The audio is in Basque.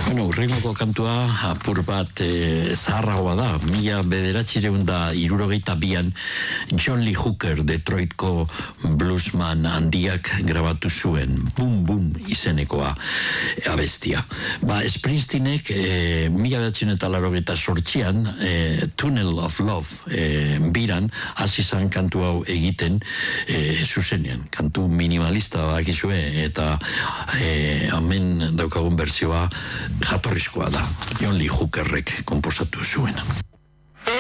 Bueno, urrengoko kantua apur bat zaharragoa da. 1962an John Lee Hooker, Detroitko bluesman handiak grabatu zuen, Boom Boom izenekoa abestia. Springsteenek 1988an Tunnel of Love biran hasi zan kantu hau egiten zuzenean. Kantu minimalista bakizue eta hemen daukagun bertsioa jatorrizkoa da. John Lee Hookerrek konposatu zuena.